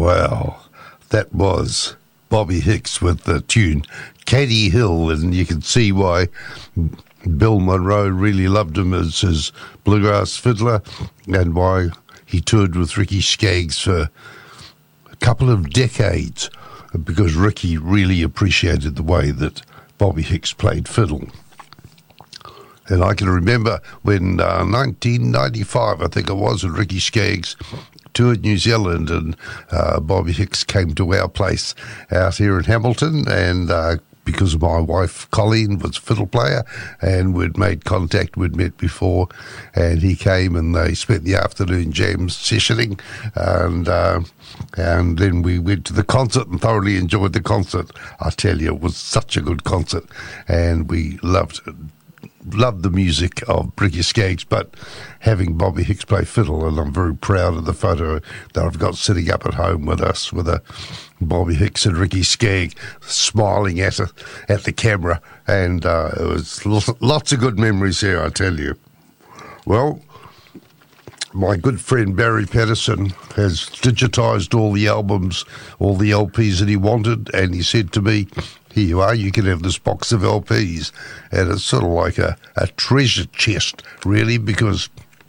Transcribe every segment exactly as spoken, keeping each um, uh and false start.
Well, that was Bobby Hicks with the tune Katie Hill, and you can see why Bill Monroe really loved him as his bluegrass fiddler and why he toured with Ricky Skaggs for a couple of decades, because Ricky really appreciated the way that Bobby Hicks played fiddle. And I can remember when uh, nineteen ninety-five, I think it was, when Ricky Skaggs toured New Zealand, and uh, Bobby Hicks came to our place out here in Hamilton, and uh, because my wife Colleen was a fiddle player, and we'd made contact, we'd met before, and he came and they spent the afternoon jam sessioning, and uh, and then we went to the concert and thoroughly enjoyed the concert. I tell you, it was such a good concert, and we loved it. Loved the music of Ricky Skaggs, but having Bobby Hicks play fiddle, and I'm very proud of the photo that I've got sitting up at home with us, with a Bobby Hicks and Ricky Skaggs smiling at a, at the camera, and uh, it was lots of good memories here, I tell you. Well, my good friend Barry Patterson has digitised all the albums, all the L Ps that he wanted, and he said to me, here you are, you can have this box of L Ps. And it's sort of like a, a treasure chest, really, because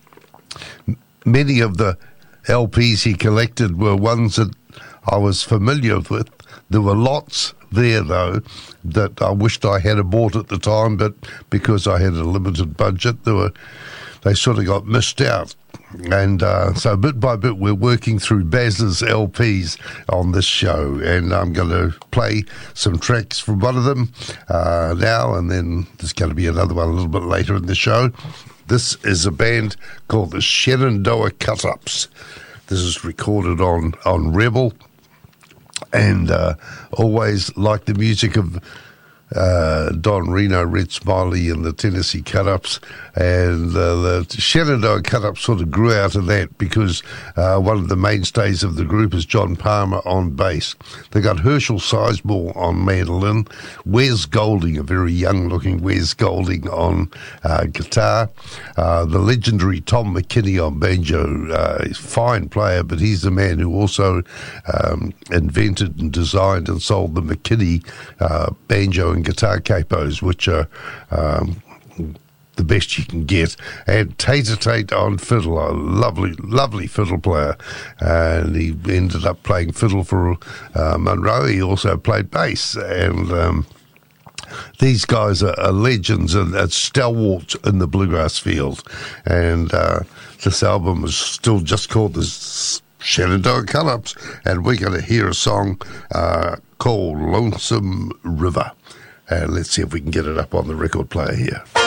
many of the L Ps he collected were ones that I was familiar with. There were lots there, though, that I wished I had bought at the time, but because I had a limited budget, there were, they sort of got missed out. And uh, so bit by bit we're working through Baz's L Ps on this show, and I'm going to play some tracks from one of them uh, now, and then there's going to be another one a little bit later in the show. This is a band called the Shenandoah Cut-Ups. This is recorded on, on Rebel, and uh, always like the music of Uh, Don Reno, Red Smiley, and the Tennessee Cut-Ups, and uh, the Shenandoah Cut-Ups sort of grew out of that because uh, one of the mainstays of the group is John Palmer on bass. They got Herschel Sizemore on mandolin, Wes Golding, a very young-looking Wes Golding on uh, guitar, uh, the legendary Tom McKinney on banjo. Uh, he's a fine player, but he's the man who also um, invented and designed and sold the McKinney uh, banjo and guitar capos, which are um, the best you can get. And Tater Tate on fiddle, a lovely, lovely fiddle player. And he ended up playing fiddle for uh, Monroe. He also played bass. And um, these guys are, are legends and uh, stalwarts in the bluegrass field. And uh, this album is still just called the Shenandoah Cut-Ups. And we're going to hear a song uh, called Lonesome River. Uh, let's see if we can get it up on the record player here.